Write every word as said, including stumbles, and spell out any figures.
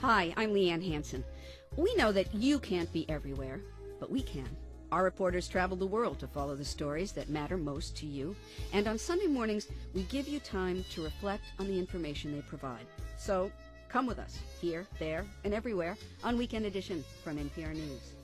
Hi, I'm Leanne Hansen. We know that you can't be everywhere, but we can. Our reporters travel the world to follow the stories that matter most to you, and on Sunday mornings, we give you time to reflect on the information they provide. So, come with us, here, there, and everywhere, on Weekend Edition from N P R News.